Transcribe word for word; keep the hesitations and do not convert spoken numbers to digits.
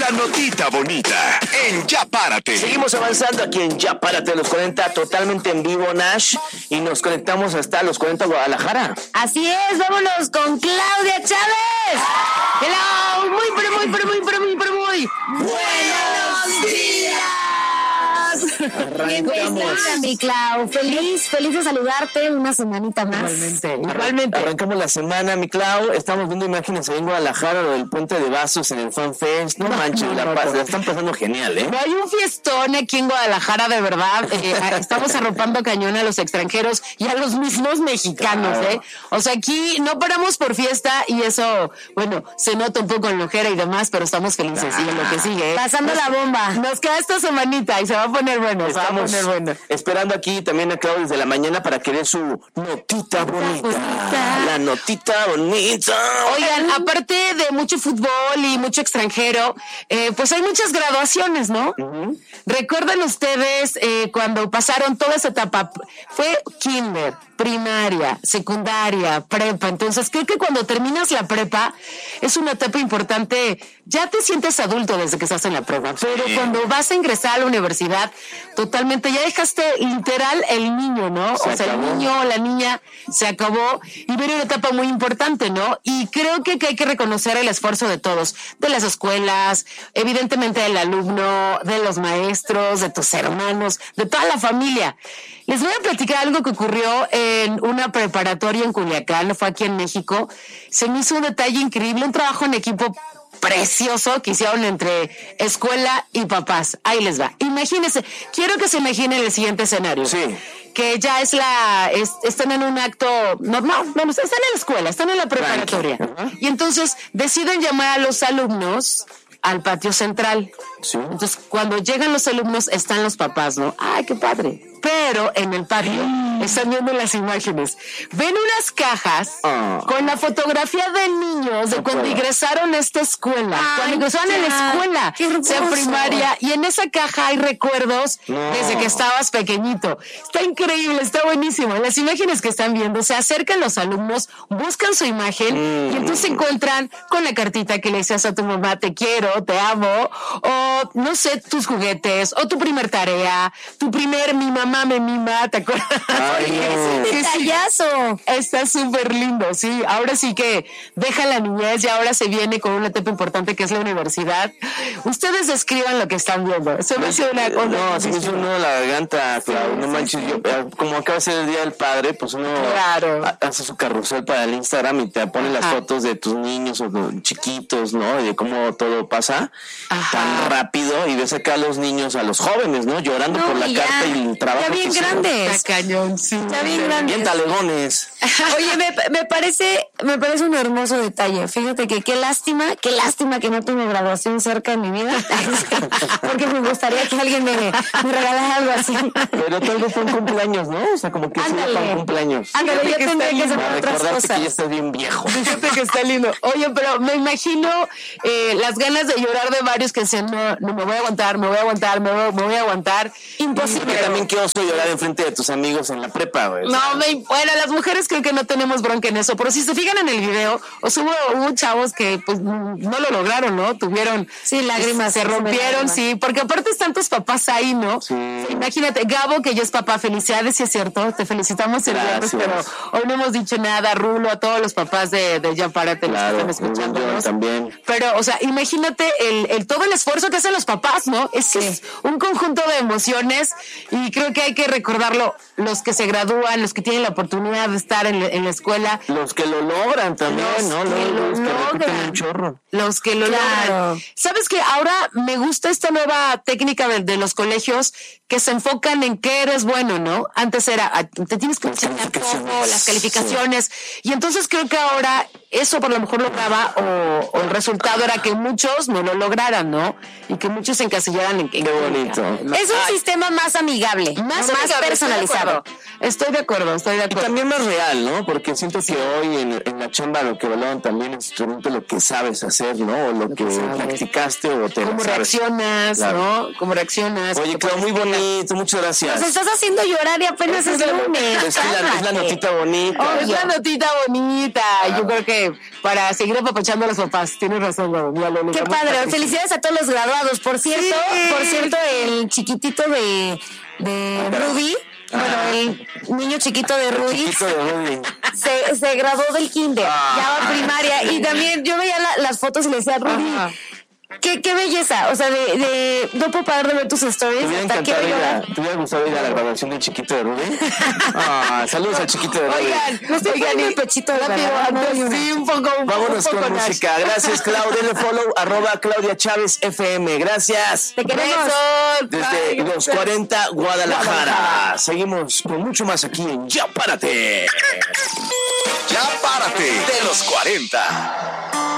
La notita bonita en Ya Párate. Seguimos avanzando aquí en Ya Párate, los cuarenta, totalmente en vivo, Nash, y nos conectamos hasta los cuarenta Guadalajara. Así es, vámonos con Claudia Chávez. Hello, muy, pero muy, pero muy, pero muy, pero muy. ¡Buenos días! Arrancamos. Mi Clau, feliz, feliz de saludarte una semanita más. Igualmente, igualmente. Arrancamos la semana, mi Clau. Estamos viendo imágenes ahí en Guadalajara, lo del Puente de Vasos en el Fan Fest. No, no manches, no, la, no, la están pasando genial, ¿eh? No, hay un fiestón aquí en Guadalajara, de verdad. Eh, estamos arropando cañón a los extranjeros y a los mismos mexicanos, claro. ¿eh? O sea, aquí no paramos por fiesta y eso, bueno, se nota un poco en la ojera y demás, pero estamos felices. Ah, y en lo que sigue, ¿eh? Pasando nos, la bomba. Nos queda esta semanita y se va a poner bueno. Se va a poner bueno. Esperando aquí también a Claudia desde la mañana para que dé su notita bonita. bonita. La notita bonita. Oigan, aparte de mucho fútbol y mucho extranjero, eh, pues hay muchas graduaciones, ¿no? Uh-huh. ¿Recuerdan ustedes eh, cuando pasaron toda esa etapa? Fue kinder, primaria, secundaria, prepa. Entonces creo que cuando terminas la prepa es una etapa importante. Ya te sientes adulto desde que estás en la prepa, pero sí. Cuando vas a ingresar a la universidad, totalmente, ya dejaste literal el niño, ¿no? Se o sea, acabó. El niño o la niña se acabó y viene una etapa muy importante, ¿no? Y creo que, que hay que reconocer el esfuerzo de todos, de las escuelas, evidentemente del alumno, de los maestros, de tus hermanos, de toda la familia. Les voy a platicar algo que ocurrió en una preparatoria en Culiacán, fue aquí en México. Se me hizo un detalle increíble, un trabajo en equipo precioso que hicieron entre escuela y papás. Ahí les va. Imagínense, quiero que se imaginen el siguiente escenario. Sí. Que ya es la, es, están en un acto normal, no, están en la escuela, están en la preparatoria. Uh-huh. Y entonces deciden llamar a los alumnos al patio central. Sí. Entonces, cuando llegan los alumnos, están los papás, ¿no? ¡Ay, qué padre! Pero en el patio mm. están viendo las imágenes. Ven unas cajas oh. con la fotografía de niños de cuando ingresaron a esta escuela. Ay, cuando ingresaron ya. a la escuela, sea primaria. Y en esa caja hay recuerdos no. desde que estabas pequeñito. Está increíble, está buenísimo. Las imágenes que están viendo, se acercan los alumnos, buscan su imagen mm. y entonces se encuentran con la cartita que le decías a tu mamá, te quiero, te amo, o no sé, tus juguetes, o tu primer tarea, tu primer mi mamá me mima, ¿te acuerdas? Ay, no. Es un detallazo. Está súper lindo, sí. Ahora sí que deja la niñez y ahora se viene con una etapa importante que es la universidad. Ustedes describan lo que están viendo. Se me hace una cosa. No, se me hizo un nudo la garganta, claro. Sí, no manches, sí, sí. Yo, como acaba de ser el Día del Padre, pues uno claro. hace su carrusel para el Instagram y te pone Ajá. las fotos de tus niños o chiquitos, ¿no? Y de cómo todo pasa Ajá. tan rápido y ves acá a los niños, a los jóvenes, ¿no? Llorando no, por la ya, carta y el trabajo. Ya bien grandes. Está cañón, sí. Está bien grandes. Bien talegones. Oye, me, me parece, me parece un hermoso detalle. Fíjate que qué lástima, qué lástima que no tengo graduación cerca en mi vida. Porque me gustaría que alguien me, me regalara algo así. Pero tal vez fue un cumpleaños, ¿no? O sea, como que sí fue un cumpleaños. Ándale, yo tendría que hacer otras cosas. Que ya estás bien viejo. Fíjate que está lindo. Oye, pero me imagino eh, las ganas de llorar de varios que decían, no, no me voy a aguantar, me voy a aguantar, me voy, me voy a aguantar. Imposible. Pero también qué oso llorar enfrente de tus amigos en la prepa, güey. No, me, bueno, las mujeres creo que no tenemos bronca en eso, pero si se fijan en el video, o sea, hubo, hubo chavos que pues no lo lograron, ¿no? Tuvieron sí, lágrimas, se rompieron, sí, porque aparte están tus papás ahí, ¿no? Sí. Imagínate, Gabo, que ya es papá, felicidades, si es cierto, te felicitamos el viernes, pero hoy no hemos dicho nada, Rulo, a todos los papás de, de Ya Párate, claro, los que están escuchando. También. Pero, o sea, imagínate el, el todo el esfuerzo que hacen los papás, ¿no? Es, sí. es un conjunto de emociones y creo que hay que recordarlo, los que se gradúan, los que tienen la oportunidad de estar en, en la escuela. Los que lo logran también, los ¿no? Que los, lo los que logran. un chorro. Los que lo claro. logran. ¿Sabes qué? Ahora me gusta esta nueva técnica de, de los colegios que se enfocan en qué eres bueno, ¿no? Antes era, te tienes que enseñar todo, las calificaciones. Sí. Y entonces creo que ahora eso por lo mejor lograba o, o el resultado era que muchos no lo lograran, ¿no? Y que muchos se encasillaran en... Qué bonito. Es un Ay. sistema más amigable, más, no, más personalizado. Estoy de acuerdo, estoy de acuerdo. Y también más real, ¿no? Porque siento que hoy en, en la chamba lo que valoran también es lo que sabes hacer, ¿no? O lo, lo que, que practicaste o te Cómo sabes. reaccionas, claro. ¿no? Cómo reaccionas. Oye, claro, muy bonito, muchas gracias. Nos estás haciendo llorar y apenas es lunes. Es la, es la notita bonita. Oh, es la notita bonita. Claro. Yo creo que que para seguir apapachando a los papás. Tienes razón, Gaby. Qué padre. Felicidades a todos los graduados. Por cierto, Sí. por cierto, el chiquitito de, de Ruby, bueno, el niño chiquito de Ruby, Chiquito de Ruby. se, se graduó del kinder, Ah. ya va a primaria. Y también yo veía la- las fotos y le decía, Ruby, Ajá. qué, qué belleza. O sea, de, de no puedo parar de ver tus ¿Te stories. hubiera Hasta encantado quiero ir a, llorar. ¿te hubiera gustado ir a la graduación del chiquito de Ruby? Ah, saludos al chiquito de Ruby. Oigan, No estoy oigan, poniendo y el pechito de rápido, verdad, no, antes, hay una. sí, un poco. un Vámonos poco con Nash. música. Gracias, Clau. Denle follow, arroba Claudia Chávez F M. Gracias. Te queremos. Besos. Desde Ay, los cuarenta, Guadalajara. Guadalajara. Seguimos con mucho más aquí en Ya Párate. Ya párate de los cuarenta.